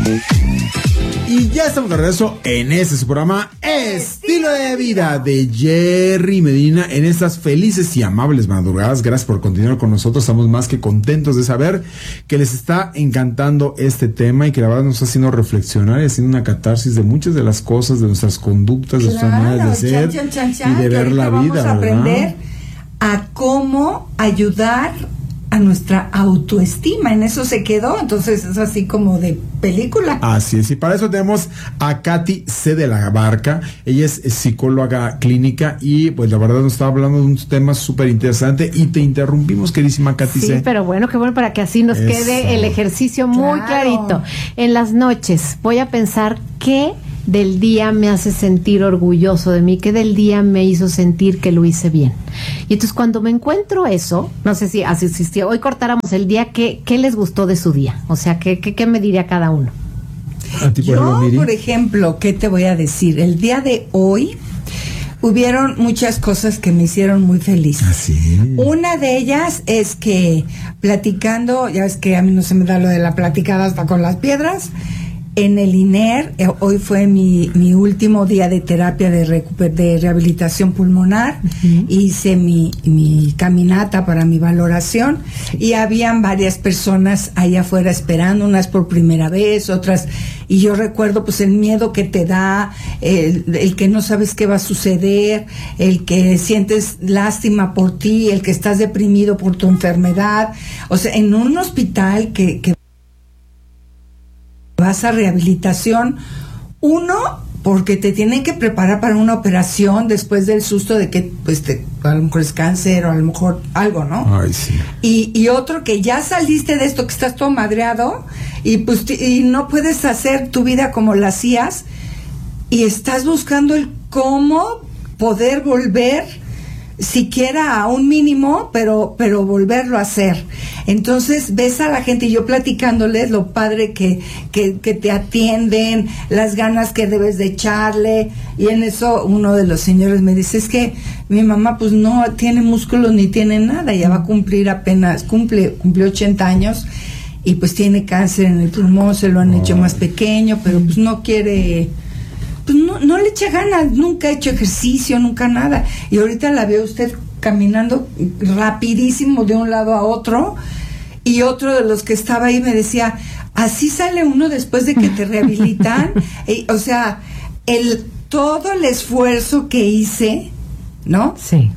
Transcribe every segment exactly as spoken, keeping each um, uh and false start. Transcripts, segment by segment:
Y ya estamos de regreso en este su programa Estilo de Vida de Jerry Medina en estas felices y amables madrugadas. Gracias por continuar con nosotros. Estamos más que contentos de saber que les está encantando este tema y que la verdad nos está haciendo reflexionar y haciendo una catarsis de muchas de las cosas, de nuestras conductas, de nuestras maneras de ser chan, chan, chan, y de ver la vamos vida, a aprender ¿verdad? A cómo ayudar a nuestra autoestima. En eso se quedó, entonces es así como de película. Así es, y para eso tenemos a Katy C. de la Barca. Ella es psicóloga clínica y pues la verdad nos está hablando de un tema súper interesante y te interrumpimos, queridísima Katy Sí, C. pero bueno, qué bueno para que así nos Eso. quede el ejercicio muy Claro. clarito. En las noches voy a pensar qué del día me hace sentir orgulloso de mí, qué del día me hizo sentir que lo hice bien. Y entonces cuando me encuentro eso, no sé si así existía, hoy cortáramos el día, ¿qué, qué les gustó de su día? O sea, ¿qué, qué, qué me diría cada uno? A ti, por Yo, ejemplo, Miri. por ejemplo, ¿qué te voy a decir? El día de hoy hubieron muchas cosas que me hicieron muy feliz. Así. Una de ellas es que platicando, ya ves que a mí no se me da lo de la platicada hasta con las piedras, en el I N E R, eh, hoy fue mi, mi último día de terapia de, recuper, de rehabilitación pulmonar. Uh-huh. Hice mi, mi caminata para mi valoración y habían varias personas ahí afuera esperando, unas por primera vez, otras, y yo recuerdo pues el miedo que te da, el, el que no sabes qué va a suceder, el que sientes lástima por ti, el que estás deprimido por tu enfermedad, o sea, en un hospital que, que vas a rehabilitación, uno, porque te tienen que preparar para una operación después del susto de que, pues, te, a lo mejor es cáncer o a lo mejor algo, ¿no? Ay, sí. Y, y otro, que ya saliste de esto, que estás todo madreado y, pues, y no puedes hacer tu vida como la hacías y estás buscando el cómo poder volver siquiera a un mínimo, pero pero volverlo a hacer. Entonces ves a la gente y yo platicándoles lo padre que, que, que te atienden, las ganas que debes de echarle, y en eso uno de los señores me dice, es que mi mamá pues no tiene músculos ni tiene nada, ya va a cumplir apenas, cumple, cumplió ochenta años y pues tiene cáncer en el pulmón, se lo han hecho más pequeño, pero pues no quiere... pues no, no le echa ganas, nunca ha hecho ejercicio, nunca nada, y ahorita la veo usted caminando rapidísimo de un lado a otro, y otro de los que estaba ahí me decía, así sale uno después de que te rehabilitan. y, o sea, el todo el esfuerzo que hice, ¿no? Sí.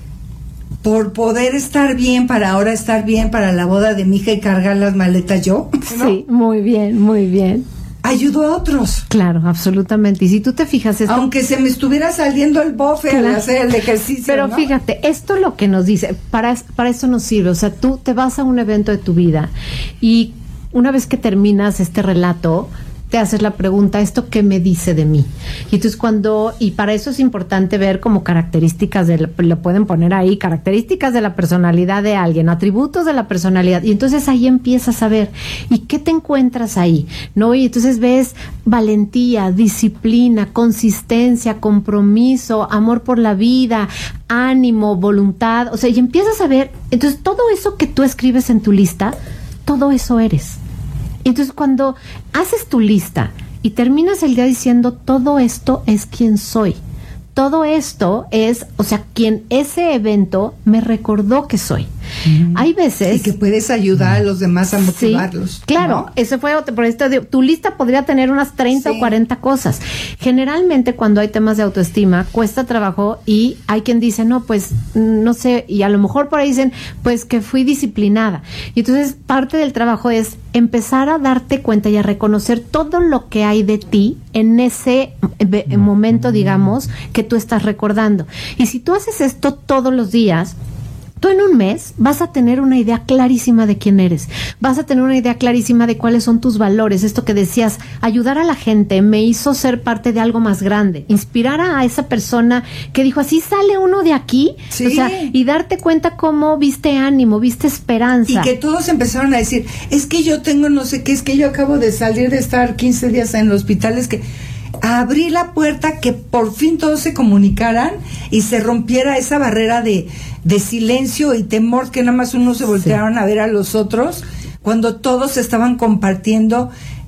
Por poder estar bien, para ahora estar bien para la boda de mi hija y cargar las maletas yo, ¿no? Sí, muy bien, muy bien. Ayudó a otros. Claro, absolutamente. Y si tú te fijas... Esto, aunque se me estuviera saliendo el bofe claro, al hacer el ejercicio, pero ¿no? fíjate, esto lo que nos dice, para, para esto nos sirve. O sea, tú te vas a un evento de tu vida y una vez que terminas este relato, te haces la pregunta, ¿esto qué me dice de mí? Y entonces cuando, y para eso es importante ver como características, de, lo pueden poner ahí, características de la personalidad de alguien, atributos de la personalidad, y entonces ahí empiezas a ver, ¿y qué te encuentras ahí? ¿No? Y entonces ves valentía, disciplina, consistencia, compromiso, amor por la vida, ánimo, voluntad, o sea, y empiezas a ver, entonces todo eso que tú escribes en tu lista, todo eso eres. Entonces cuando haces tu lista y terminas el día diciendo todo esto es quien soy, todo esto es, o sea, quien ese evento me recordó que soy. Uh-huh. Hay veces... Y que puedes ayudar a los demás a motivarlos. Sí, claro, ¿no? Ese fue otro, por esto de, tu lista podría tener unas treinta sí. o cuarenta cosas. Generalmente cuando hay temas de autoestima cuesta trabajo y hay quien dice, no, pues, no sé, y a lo mejor por ahí dicen, pues que fui disciplinada. Y entonces parte del trabajo es empezar a darte cuenta y a reconocer todo lo que hay de ti en ese eh, momento, digamos, que tú estás recordando. Y si tú haces esto todos los días, tú en un mes vas a tener una idea clarísima de quién eres, vas a tener una idea clarísima de cuáles son tus valores, esto que decías, ayudar a la gente me hizo ser parte de algo más grande, inspirar a esa persona que dijo, así sale uno de aquí, sí. O sea, y darte cuenta cómo viste ánimo, viste esperanza. Y que todos empezaron a decir, es que yo tengo no sé qué, es que yo acabo de salir de estar quince días en el hospital, es que abrí la puerta, que por fin todos se comunicaran y se rompiera esa barrera de, de silencio y temor, que nada más unos se voltearon sí. a ver a los otros, cuando todos estaban compartiendo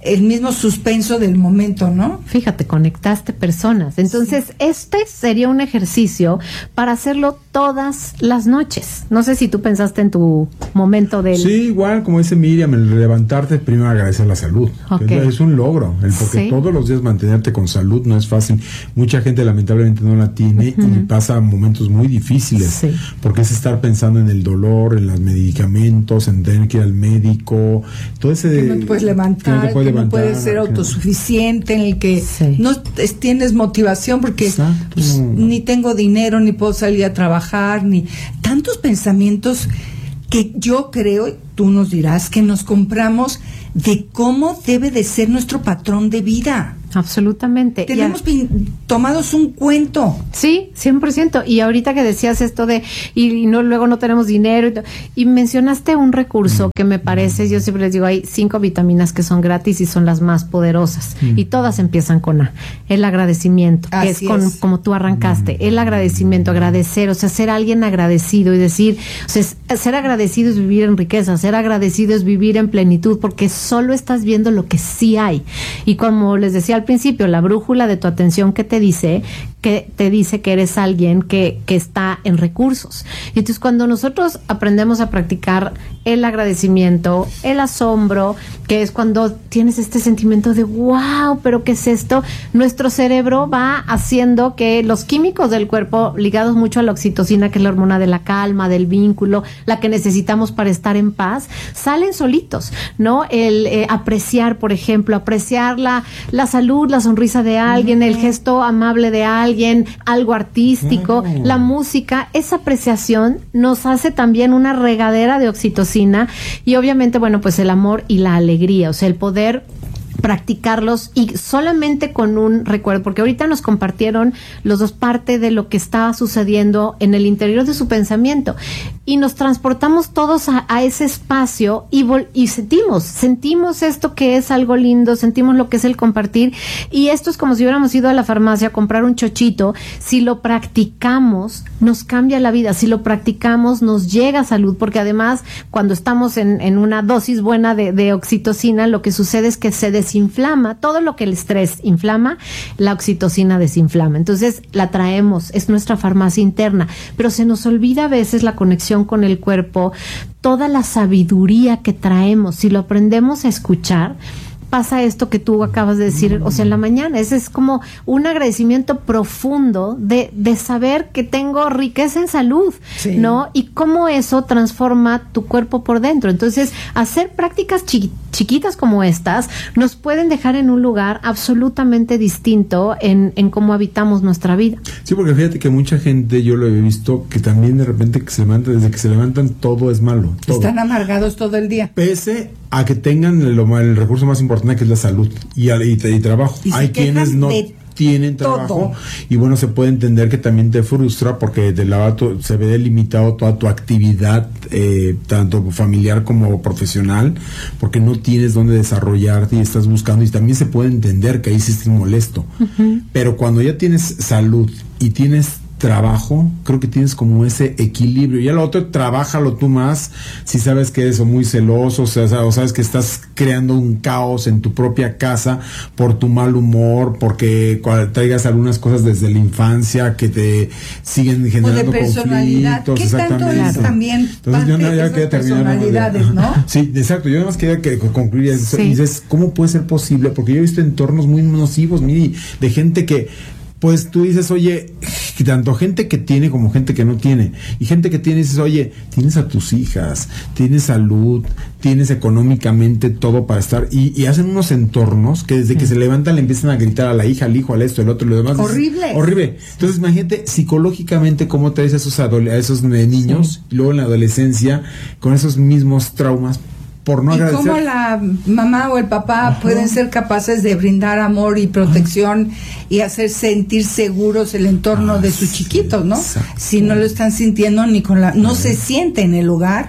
el mismo suspenso del momento, ¿no? Fíjate, conectaste personas. Entonces, sí. Este sería un ejercicio para hacerlo todas las noches. No sé si tú pensaste en tu momento del... Sí, igual, como dice Miriam, el levantarte, primero agradecer la salud. Okay. Es, es un logro, el porque sí. todos los días mantenerte con salud no es fácil. Mucha gente lamentablemente no la tiene uh-huh. y pasa momentos muy difíciles, sí. porque es estar pensando en el dolor, en los medicamentos, en tener que ir al médico, todo ese... Que no te puedes levantar, que no, te puedes, que levantar, no puedes ser autosuficiente, en el que sí. no tienes motivación porque pues, ni tengo dinero, ni puedo salir a trabajar, ni tantos pensamientos que yo creo, tú nos dirás, que nos compramos de cómo debe de ser nuestro patrón de vida. Absolutamente. Tenemos ya. tomados un cuento. Sí, cien por ciento. Y ahorita que decías esto de, y, y no luego no tenemos dinero, y, y mencionaste un recurso que me parece, yo siempre les digo, hay cinco vitaminas que son gratis y son las más poderosas. Mm. Y todas empiezan con A. El agradecimiento, Así que es, con, es como tú arrancaste. Mm. El agradecimiento, agradecer, o sea, ser alguien agradecido y decir, o sea, ser agradecido es vivir en riqueza, ser agradecido es vivir en plenitud, porque solo estás viendo lo que sí hay. Y como les decía al principio, la brújula de tu atención que te dice que te dice que eres alguien que, que está en recursos. Y entonces cuando nosotros aprendemos a practicar el agradecimiento, el asombro, que es cuando tienes este sentimiento de wow, pero ¿qué es esto? Nuestro cerebro va haciendo que los químicos del cuerpo ligados mucho a la oxitocina, que es la hormona de la calma, del vínculo, la que necesitamos para estar en paz, salen solitos, ¿no? El eh, apreciar, por ejemplo, apreciar la, la salud, la sonrisa de alguien, mm. el gesto amable de alguien, algo artístico, mm. la música, esa apreciación nos hace también una regadera de oxitocina y obviamente, bueno, pues el amor y la alegría, o sea, el poder practicarlos y solamente con un recuerdo, porque ahorita nos compartieron los dos parte de lo que estaba sucediendo en el interior de su pensamiento y nos transportamos todos a, a ese espacio y, vol- y sentimos, sentimos esto que es algo lindo, sentimos lo que es el compartir y esto es como si hubiéramos ido a la farmacia a comprar un chochito. Si lo practicamos nos cambia la vida, si lo practicamos nos llega salud, porque además cuando estamos en, en una dosis buena de, de oxitocina, lo que sucede es que se desinflama, todo lo que el estrés inflama, la oxitocina desinflama, entonces la traemos, es nuestra farmacia interna, pero se nos olvida a veces la conexión con el cuerpo, toda la sabiduría que traemos, si lo aprendemos a escuchar, pasa esto que tú acabas de decir, o sea, en la mañana, ese es como un agradecimiento profundo de, de saber que tengo riqueza en salud, sí. ¿no? Y cómo eso transforma tu cuerpo por dentro. Entonces, hacer prácticas chi- chiquitas como estas nos pueden dejar en un lugar absolutamente distinto en, en cómo habitamos nuestra vida. Sí, porque fíjate que mucha gente, yo lo he visto, que también de repente que se levanta, desde que se levantan todo es malo. Todo. Están amargados todo el día. Pese a que tengan el, el recurso más importante que es la salud y, y, y trabajo. Y hay quienes no tienen trabajo todo. Y bueno, se puede entender que también te frustra porque te la, tu, se ve delimitado toda tu actividad, eh, tanto familiar como profesional, porque no tienes dónde desarrollarte y estás buscando, y también se puede entender que ahí sí estés molesto. Uh-huh. Pero cuando ya tienes salud y tienes trabajo, creo que tienes como ese equilibrio. Y a lo otro, trabájalo tú más, si sabes que eres muy celoso, o sea, o sabes que estás creando un caos en tu propia casa por tu mal humor, porque traigas algunas cosas desde la infancia que te siguen generando conflictos. ¿Qué tanto es también Entonces, yo no, ya quería terminar, personalidades, ¿no? ¿no? Sí, exacto. Yo nada más quería que concluir eso. Sí. Y dices, ¿cómo puede ser posible? Porque yo he visto entornos muy nocivos, mire, de gente que pues tú dices, oye, tanto gente que tiene como gente que no tiene. Y gente que tiene, dices, oye, tienes a tus hijas, tienes salud, tienes económicamente todo para estar. Y, y hacen unos entornos que desde que se levantan le empiezan a gritar a la hija, al hijo, al esto, al otro, lo demás. Horrible. Dices, horrible. Entonces, imagínate psicológicamente cómo traes a esos, adole- a esos niños, sí. Y luego en la adolescencia, con esos mismos traumas. Por no y agradecer. cómo la mamá o el papá Ajá. pueden ser capaces de brindar amor y protección Ajá. y hacer sentir seguros el entorno ah, de sus chiquitos, ¿no? Exacto. Si no lo están sintiendo ni con la, no Ajá. se siente en el lugar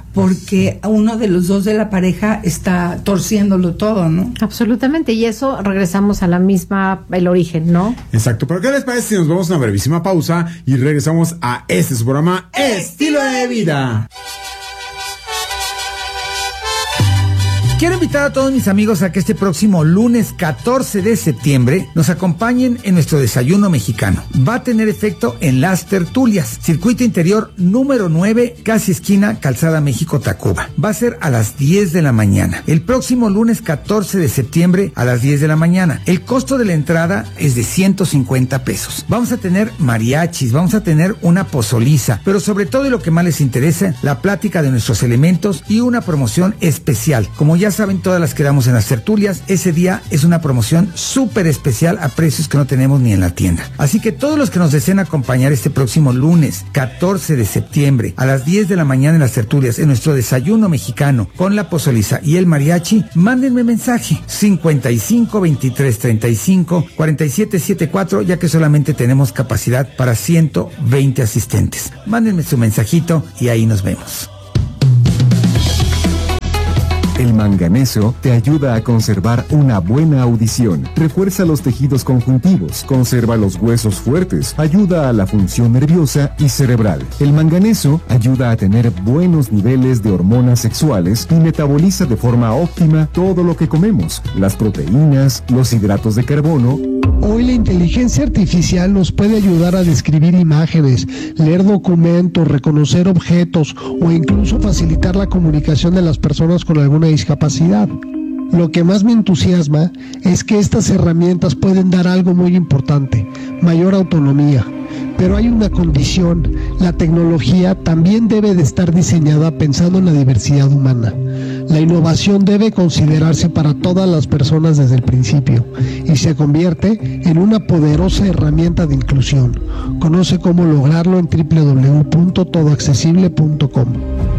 porque uno de los dos de la pareja está torciéndolo todo, ¿no? Absolutamente, y eso regresamos a la misma, el origen, ¿no? Exacto, pero ¿qué les parece si nos vamos a una brevísima pausa y regresamos a este su programa Estilo de Vida? Quiero invitar a todos mis amigos a que este próximo lunes catorce de septiembre nos acompañen en nuestro desayuno mexicano. Va a tener efecto en Las Tertulias, circuito interior número nueve, casi esquina Calzada México-Tacuba. Va a ser a las diez de la mañana. El próximo lunes catorce de septiembre a las diez de la mañana. El costo de la entrada es de ciento cincuenta pesos. Vamos a tener mariachis, vamos a tener una pozoliza, pero sobre todo y lo que más les interesa, la plática de nuestros elementos y una promoción especial. Como ya saben, todas las que damos en Las Tertulias, ese día es una promoción súper especial a precios que no tenemos ni en la tienda. Así que todos los que nos deseen acompañar este próximo lunes catorce de septiembre a las diez de la mañana en Las Tertulias, en nuestro desayuno mexicano con la pozoliza y el mariachi, mándenme mensaje cincuenta y cinco, veintitrés, treinta y cinco, cuarenta y siete, setenta y cuatro, ya que solamente tenemos capacidad para ciento veinte asistentes. Mándenme su mensajito y ahí nos vemos. El manganeso te ayuda a conservar una buena audición, refuerza los tejidos conjuntivos, conserva los huesos fuertes, ayuda a la función nerviosa y cerebral. El manganeso ayuda a tener buenos niveles de hormonas sexuales y metaboliza de forma óptima todo lo que comemos, las proteínas, los hidratos de carbono. Hoy la inteligencia artificial nos puede ayudar a describir imágenes, leer documentos, reconocer objetos o incluso facilitar la comunicación de las personas con alguna discapacidad. Lo que más me entusiasma es que estas herramientas pueden dar algo muy importante, mayor autonomía. Pero hay una condición: la tecnología también debe de estar diseñada pensando en la diversidad humana. La innovación debe considerarse para todas las personas desde el principio y se convierte en una poderosa herramienta de inclusión. Conoce cómo lograrlo en doble u doble u doble u punto todo accesible punto com.